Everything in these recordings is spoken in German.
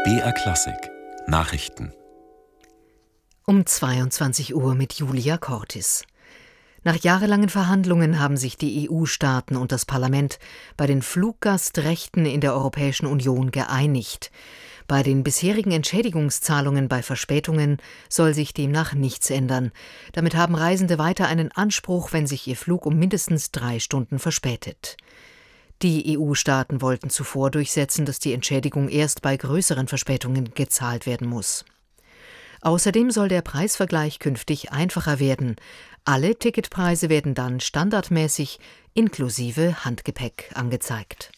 BR Klassik Nachrichten Um 22 Uhr mit Julia Cortis. Nach jahrelangen Verhandlungen haben sich die EU-Staaten und das Parlament bei den Fluggastrechten in der Europäischen Union geeinigt. Bei den bisherigen Entschädigungszahlungen bei Verspätungen soll sich demnach nichts ändern. Damit haben Reisende weiter einen Anspruch, wenn sich ihr Flug um mindestens 3 Stunden verspätet. Die EU-Staaten wollten zuvor durchsetzen, dass die Entschädigung erst bei größeren Verspätungen gezahlt werden muss. Außerdem soll der Preisvergleich künftig einfacher werden. Alle Ticketpreise werden dann standardmäßig inklusive Handgepäck angezeigt.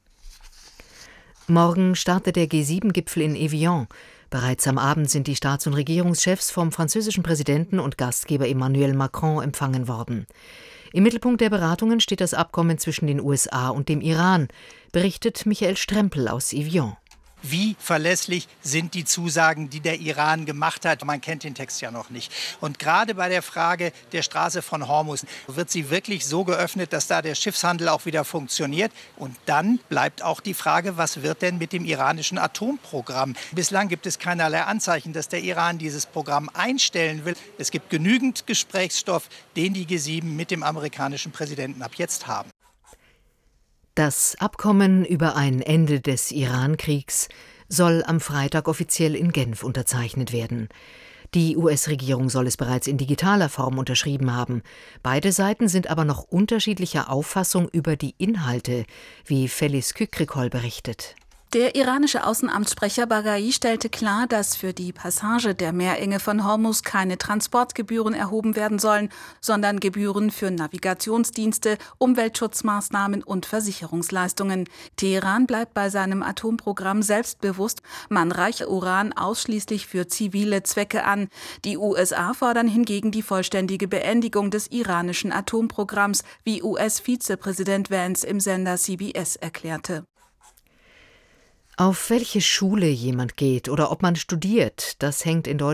Morgen startet der G7-Gipfel in Evian. Bereits am Abend sind die Staats- und Regierungschefs vom französischen Präsidenten und Gastgeber Emmanuel Macron empfangen worden. Im Mittelpunkt der Beratungen steht das Abkommen zwischen den USA und dem Iran, berichtet Michael Strempel aus Evian. Wie verlässlich sind die Zusagen, die der Iran gemacht hat? Man kennt den Text ja noch nicht. Und gerade bei der Frage der Straße von Hormuz wird sie wirklich so geöffnet, dass da der Schiffshandel auch wieder funktioniert. Und dann bleibt auch die Frage, was wird denn mit dem iranischen Atomprogramm? Bislang gibt es keinerlei Anzeichen, dass der Iran dieses Programm einstellen will. Es gibt genügend Gesprächsstoff, den die G7 mit dem amerikanischen Präsidenten ab jetzt haben. Das Abkommen über ein Ende des Iran-Kriegs soll am Freitag offiziell in Genf unterzeichnet werden. Die US-Regierung soll es bereits in digitaler Form unterschrieben haben. Beide Seiten sind aber noch unterschiedlicher Auffassung über die Inhalte, wie Felice Kükrikol berichtet. Der iranische Außenamtssprecher Baghai stellte klar, dass für die Passage der Meerenge von Hormuz keine Transportgebühren erhoben werden sollen, sondern Gebühren für Navigationsdienste, Umweltschutzmaßnahmen und Versicherungsleistungen. Teheran bleibt bei seinem Atomprogramm selbstbewusst, man reiche Uran ausschließlich für zivile Zwecke an. Die USA fordern hingegen die vollständige Beendigung des iranischen Atomprogramms, wie US-Vizepräsident Vance im Sender CBS erklärte. Auf welche Schule jemand geht oder ob man studiert, das hängt in Deutschland